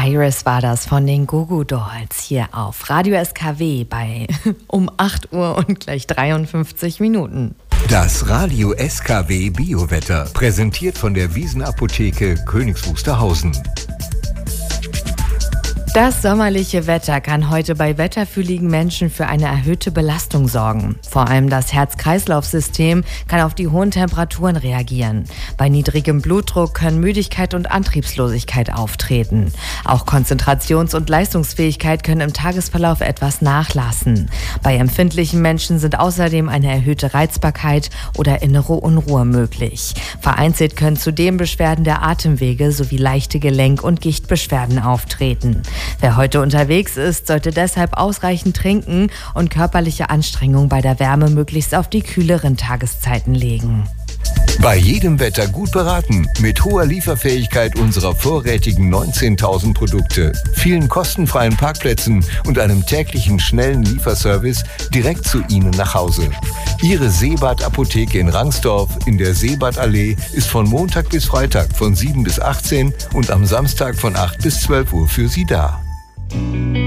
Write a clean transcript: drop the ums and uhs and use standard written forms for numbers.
Iris war das von den Goo Goo Dolls hier auf Radio SKW bei um 8 Uhr und gleich 53 Minuten. Das Radio SKW Biowetter, präsentiert von der Wiesenapotheke Königs Wusterhausen. Das sommerliche Wetter kann heute bei wetterfühligen Menschen für eine erhöhte Belastung sorgen. Vor allem das Herz-Kreislauf-System kann auf die hohen Temperaturen reagieren. Bei niedrigem Blutdruck können Müdigkeit und Antriebslosigkeit auftreten. Auch Konzentrations- und Leistungsfähigkeit können im Tagesverlauf etwas nachlassen. Bei empfindlichen Menschen sind außerdem eine erhöhte Reizbarkeit oder innere Unruhe möglich. Vereinzelt können zudem Beschwerden der Atemwege sowie leichte Gelenk- und Gichtbeschwerden auftreten. Wer heute unterwegs ist, sollte deshalb ausreichend trinken und körperliche Anstrengung bei der Wärme möglichst auf die kühleren Tageszeiten legen. Bei jedem Wetter gut beraten, mit hoher Lieferfähigkeit unserer vorrätigen 19.000 Produkte, vielen kostenfreien Parkplätzen und einem täglichen schnellen Lieferservice direkt zu Ihnen nach Hause. Ihre Seebad Apotheke in Rangsdorf in der Seebadallee ist von Montag bis Freitag von 7 bis 18 und am Samstag von 8 bis 12 Uhr für Sie da.